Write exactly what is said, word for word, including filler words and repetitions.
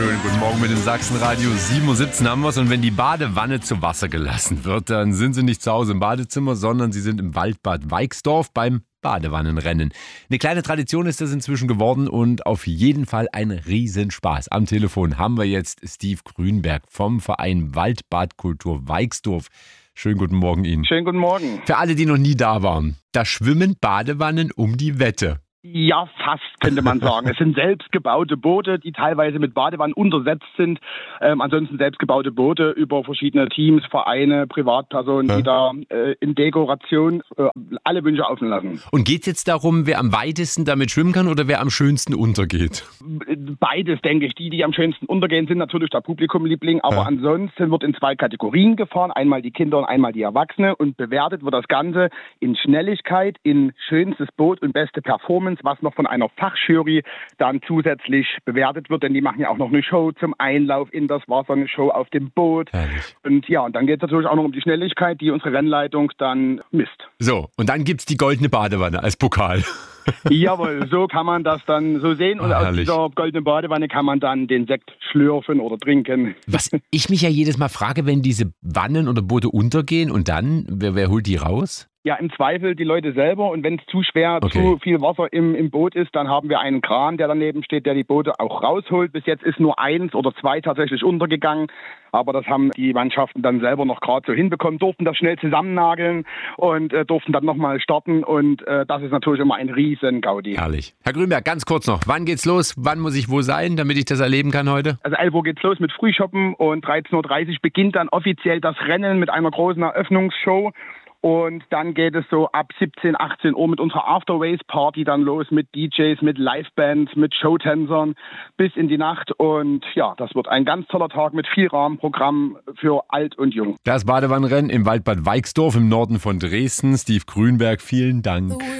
Schönen guten Morgen mit dem Sachsenradio. sieben Uhr siebzehn haben wir es. Und wenn die Badewanne zu Wasser gelassen wird, dann sind sie nicht zu Hause im Badezimmer, sondern sie sind im Waldbad Weixdorf beim Badewannenrennen. Eine kleine Tradition ist das inzwischen geworden und auf jeden Fall ein Riesenspaß. Am Telefon haben wir jetzt Steve Grünberg vom Verein Waldbadkultur Weixdorf. Schönen guten Morgen Ihnen. Schönen guten Morgen. Für alle, die noch nie da waren, da schwimmen Badewannen um die Wette. Ja, fast, könnte man sagen. Es sind selbstgebaute Boote, die teilweise mit Badewannen untersetzt sind. Ähm, ansonsten selbstgebaute Boote über verschiedene Teams, Vereine, Privatpersonen, ja. die da äh, in Dekoration äh, alle Wünsche offen lassen. Und geht es jetzt darum, wer am weitesten damit schwimmen kann oder wer am schönsten untergeht? Beides, denke ich. Die, die am schönsten untergehen, sind natürlich der Publikumliebling. Aber ja. ansonsten wird in zwei Kategorien gefahren. Einmal die Kinder und einmal die Erwachsene. Und bewertet wird das Ganze in Schnelligkeit, in schönstes Boot und beste Performance, was noch von einer Fachjury dann zusätzlich bewertet wird, denn die machen ja auch noch eine Show zum Einlauf in das Wasser, eine Show auf dem Boot. Herrlich. Und ja, und dann geht es natürlich auch noch um die Schnelligkeit, die unsere Rennleitung dann misst. So, und dann gibt es die goldene Badewanne als Pokal. Jawohl, so kann man das dann so sehen. Und oh, aus dieser goldenen Badewanne kann man dann den Sekt schlürfen oder trinken. Was ich mich ja jedes Mal frage, wenn diese Wannen oder Boote untergehen und dann, wer, wer holt die raus? Ja, im Zweifel die Leute selber. Und wenn es zu schwer, okay. zu viel Wasser im, im Boot ist, dann haben wir einen Kran, der daneben steht, der die Boote auch rausholt. Bis jetzt ist nur eins oder zwei tatsächlich untergegangen. Aber das haben die Mannschaften dann selber noch gerade so hinbekommen, durften das schnell zusammennageln und äh, durften dann nochmal starten. Und äh, das ist natürlich immer ein riesen Gaudi. Herrlich. Herr Grünberg, ganz kurz noch. Wann geht's los? Wann muss ich wo sein, damit ich das erleben kann heute? Also elf Uhr geht's los mit Frühshoppen und dreizehn Uhr dreißig beginnt dann offiziell das Rennen mit einer großen Eröffnungsshow. Und dann geht es so ab siebzehn, achtzehn Uhr mit unserer After-Race-Party dann los mit D Js, mit Liveband, mit Showtänzern bis in die Nacht. Und ja, das wird ein ganz toller Tag mit viel Rahmenprogramm für alt und jung. Das Badewannenrennen im Waldbad Weixdorf im Norden von Dresden. Steve Grünberg, vielen Dank.